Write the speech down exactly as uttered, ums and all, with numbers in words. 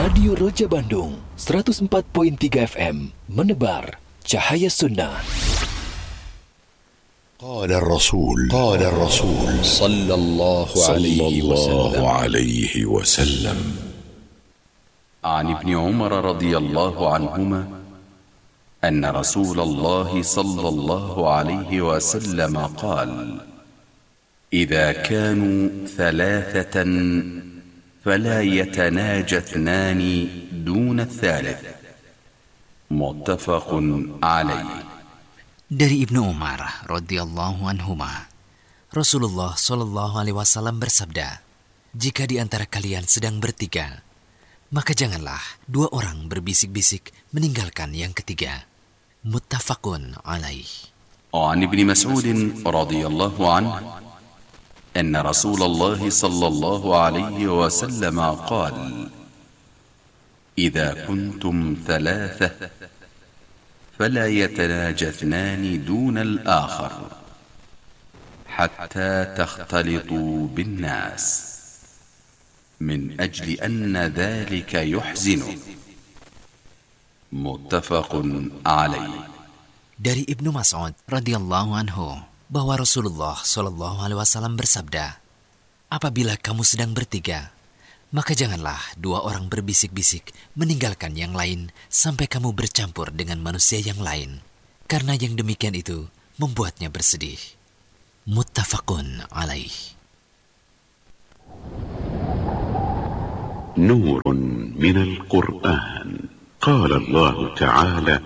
Radio Roja Bandung seratus empat koma tiga F M menebar cahaya sunnah. قال الرسول قال الرسول صلى الله عليه وسلم عليه وسلم عن ابن عمر رضي الله عنهما أن رسول الله صلى الله عليه وسلم قال: إذا كانوا ثلاثة فلا يتناجى اثنان دون الثالث. متفق عليه. Dari Ibnu Umar radhiyallahu anhuma, Rasulullah shallallahu alaihi wasallam bersabda, jika di antara kalian sedang bertiga, maka janganlah dua orang berbisik-bisik meninggalkan yang ketiga. Muttafaqun alaih. وعن ابن مسعود رضي الله عنه أن رسول الله صلى الله عليه وسلم قال: إذا كنتم ثلاثة فلا يتناجى اثنان دون الآخر حتى تختلطوا بالناس من أجل أن ذلك يحزنه. متفق عليه. Dari Ibnu Mas'ud radhiyallahu anhu bahwa Rasulullah shallallahu alaihi wasallam bersabda, apabila kamu sedang bertiga, maka janganlah dua orang berbisik-bisik meninggalkan yang lain sampai kamu bercampur dengan manusia yang lain, karena yang demikian itu membuatnya bersedih. Muttafaqun alaih. نور من القرآن قال الله تعالى